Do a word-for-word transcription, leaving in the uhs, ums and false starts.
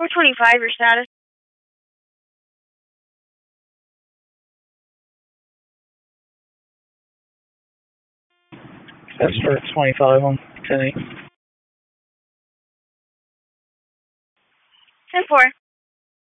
four twenty-five, your status. That's for twenty-five on ten eight. ten four.